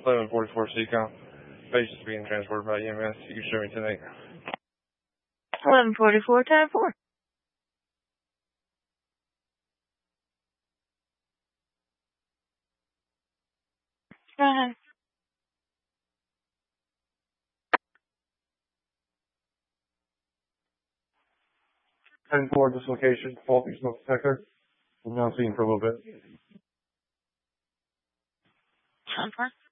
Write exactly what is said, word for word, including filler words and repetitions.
eleven forty-four C COM. Patient's being transported by E M S. You can show me tonight. eleven forty-four, time four. Go ahead. ten four dislocation, faulty smoke detector. I'm now seeing for a little bit. ten four.